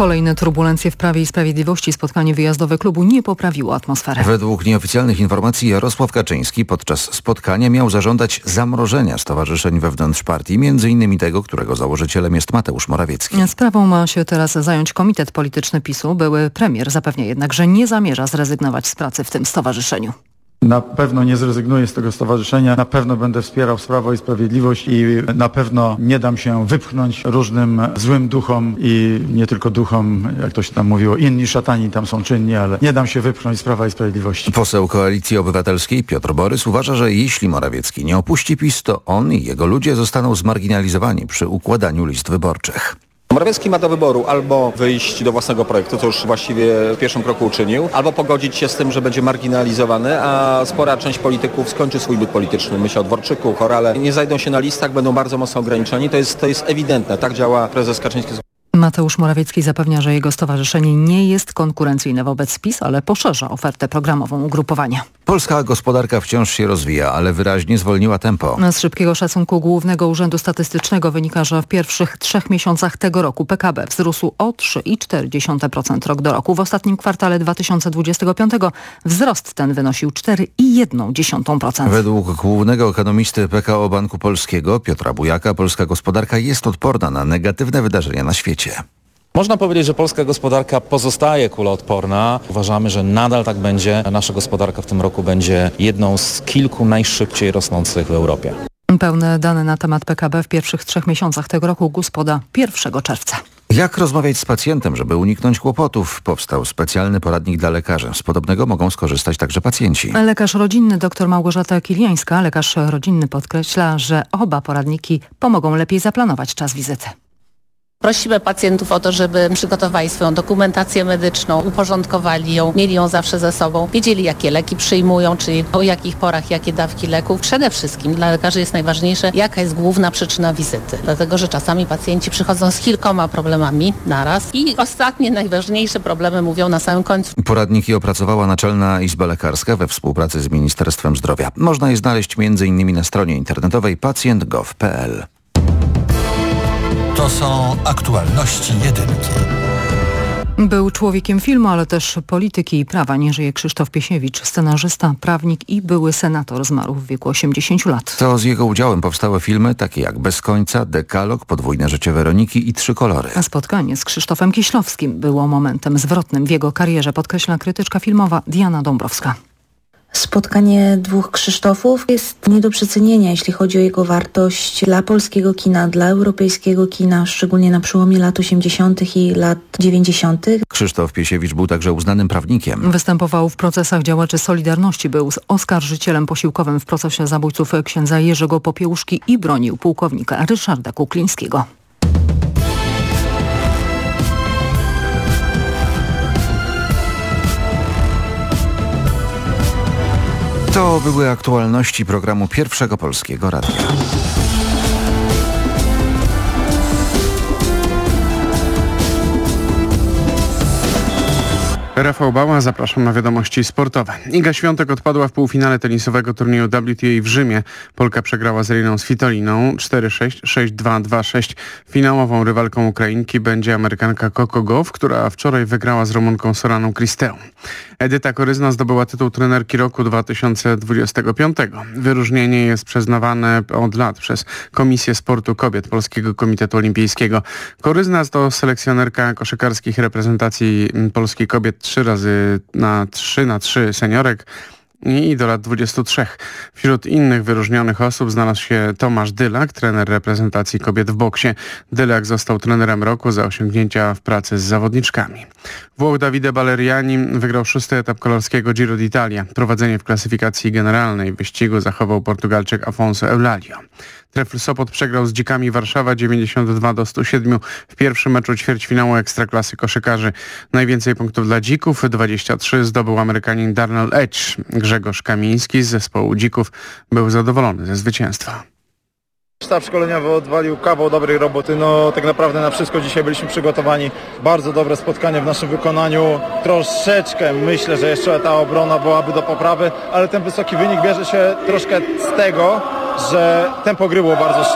Kolejne turbulencje w Prawie i Sprawiedliwości. Spotkanie wyjazdowe klubu nie poprawiło atmosfery. Według nieoficjalnych informacji Jarosław Kaczyński podczas spotkania miał zażądać zamrożenia stowarzyszeń wewnątrz partii, m.in. tego, którego założycielem jest Mateusz Morawiecki. Sprawą ma się teraz zająć Komitet Polityczny PiS-u. Były premier zapewnia jednak, że nie zamierza zrezygnować z pracy w tym stowarzyszeniu. Na pewno nie zrezygnuję z tego stowarzyszenia, na pewno będę wspierał Prawo i Sprawiedliwość i na pewno nie dam się wypchnąć różnym złym duchom i nie tylko duchom, jak to się tam mówiło, inni szatani tam są czynni, ale nie dam się wypchnąć z Prawa i Sprawiedliwości. Poseł Koalicji Obywatelskiej Piotr Borys uważa, że jeśli Morawiecki nie opuści PiS, to on i jego ludzie zostaną zmarginalizowani przy układaniu list wyborczych. Morawiecki ma do wyboru albo wyjść do własnego projektu, co już właściwie w pierwszym kroku uczynił, albo pogodzić się z tym, że będzie marginalizowany, a spora część polityków skończy swój byt polityczny. Myślę o Dworczyku, Horale. Nie znajdą się na listach, będą bardzo mocno ograniczeni. To jest ewidentne. Tak działa prezes Kaczyński. Mateusz Morawiecki zapewnia, że jego stowarzyszenie nie jest konkurencyjne wobec PiS, ale poszerza ofertę programową ugrupowania. Polska gospodarka wciąż się rozwija, ale wyraźnie zwolniła tempo. Z szybkiego szacunku Głównego Urzędu Statystycznego wynika, że w pierwszych 3 miesiącach tego roku PKB wzrósł o 3,4% rok do roku. W ostatnim kwartale 2025 wzrost ten wynosił 4,1%. Według głównego ekonomisty PKO Banku Polskiego Piotra Bujaka polska gospodarka jest odporna na negatywne wydarzenia na świecie. Można powiedzieć, że polska gospodarka pozostaje kuloodporna. Uważamy, że nadal tak będzie. Nasza gospodarka w tym roku będzie jedną z kilku najszybciej rosnących w Europie. Pełne dane na temat PKB w pierwszych 3 miesiącach tego roku GUS poda 1 czerwca. Jak rozmawiać z pacjentem, żeby uniknąć kłopotów? Powstał specjalny poradnik dla lekarzy. Z podobnego mogą skorzystać także pacjenci. Lekarz rodzinny dr Małgorzata Kiliańska, lekarz rodzinny podkreśla, że oba poradniki pomogą lepiej zaplanować czas wizyty. Prosimy pacjentów o to, żeby przygotowali swoją dokumentację medyczną, uporządkowali ją, mieli ją zawsze ze sobą, wiedzieli jakie leki przyjmują, czyli o jakich porach, jakie dawki leków. Przede wszystkim dla lekarzy jest najważniejsze, jaka jest główna przyczyna wizyty. Dlatego, że czasami pacjenci przychodzą z kilkoma problemami naraz i ostatnie, najważniejsze problemy mówią na samym końcu. Poradniki opracowała Naczelna Izba Lekarska we współpracy z Ministerstwem Zdrowia. Można je znaleźć m.in. na stronie internetowej pacjent.gov.pl. To są aktualności jedynki. Był człowiekiem filmu, ale też polityki i prawa. Nie żyje Krzysztof Piesiewicz, scenarzysta, prawnik i były senator. Zmarł w wieku 80 lat. To z jego udziałem powstały filmy takie jak Bez końca, Dekalog, Podwójne życie Weroniki i Trzy kolory. A spotkanie z Krzysztofem Kieślowskim było momentem zwrotnym w jego karierze, podkreśla krytyczka filmowa Diana Dąbrowska. Spotkanie dwóch Krzysztofów jest nie do przecenienia, jeśli chodzi o jego wartość dla polskiego kina, dla europejskiego kina, szczególnie na przełomie lat 80. i lat 90. Krzysztof Piesiewicz był także uznanym prawnikiem. Występował w procesach działaczy Solidarności, był oskarżycielem posiłkowym w procesie zabójców księdza Jerzego Popiełuszki i bronił pułkownika Ryszarda Kuklińskiego. To były aktualności programu Pierwszego Polskiego Radia. Rafał Bała, zapraszam na wiadomości sportowe. Iga Świątek odpadła w półfinale tenisowego turnieju WTA w Rzymie. Polka przegrała z Riną Svitoliną 4-6, 6-2, 2-6. Finałową rywalką Ukrainki będzie Amerykanka Coco Gauff, która wczoraj wygrała z Rumunką Soraną Cristeą. Edyta Koryzna zdobyła tytuł trenerki roku 2025. Wyróżnienie jest przyznawane od lat przez Komisję Sportu Kobiet Polskiego Komitetu Olimpijskiego. Koryzna to selekcjonerka koszykarskich reprezentacji Polski Kobiet 3x3 seniorek i do lat 23. Wśród innych wyróżnionych osób znalazł się Tomasz Dylak, trener reprezentacji kobiet w boksie. Dylak został trenerem roku za osiągnięcia w pracy z zawodniczkami. Włoch Davide Baleriani wygrał 6. etap kolarskiego Giro d'Italia. Prowadzenie w klasyfikacji generalnej wyścigu zachował Portugalczyk Afonso Eulalio. Trefl Sopot przegrał z Dzikami Warszawa 92-107 w pierwszym meczu ćwierćfinału Ekstraklasy koszykarzy. Najwięcej punktów dla Dzików, 23, zdobył Amerykanin Darnell Edge. Grzegorz Kamiński z zespołu Dzików był zadowolony ze zwycięstwa. Sztab szkoleniowy odwalił kawał dobrej roboty, tak naprawdę na wszystko dzisiaj byliśmy przygotowani. Bardzo dobre spotkanie w naszym wykonaniu. Troszeczkę myślę, że jeszcze ta obrona byłaby do poprawy, ale ten wysoki wynik bierze się troszkę z tego, że tempo gry było bardzo